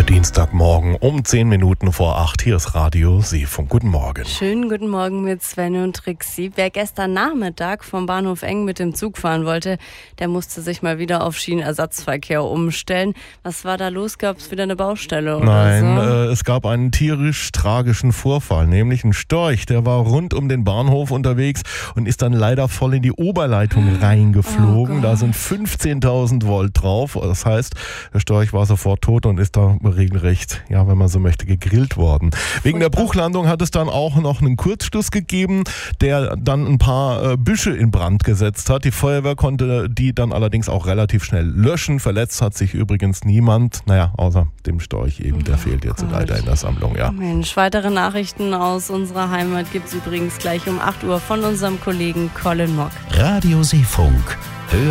Dienstagmorgen um 10 Minuten vor 8. Hier ist Radio Seefunk. Guten Morgen. Schönen guten Morgen mit Sven und Trixie. Wer gestern Nachmittag vom Bahnhof Eng mit dem Zug fahren wollte, der musste sich mal wieder auf Schienenersatzverkehr umstellen. Was war da los? Gab es wieder eine Baustelle oder Nein, so? Es gab einen tierisch tragischen Vorfall, nämlich ein Storch, der war rund um den Bahnhof unterwegs und ist dann leider voll in die Oberleitung reingeflogen. Da sind 15.000 Volt drauf. Das heißt, der Storch war sofort tot und ist da regelrecht, ja, wenn man so möchte, gegrillt worden. Wegen der Bruchlandung hat es dann auch noch einen Kurzschluss gegeben, der dann ein paar Büsche in Brand gesetzt hat. Die Feuerwehr konnte die dann allerdings auch relativ schnell löschen. Verletzt hat sich übrigens niemand, außer dem Storch eben, der fehlt jetzt leider in der Sammlung, ja. Mensch, weitere Nachrichten aus unserer Heimat gibt es übrigens gleich um 8 Uhr von unserem Kollegen Colin Mock. Radio Seefunk.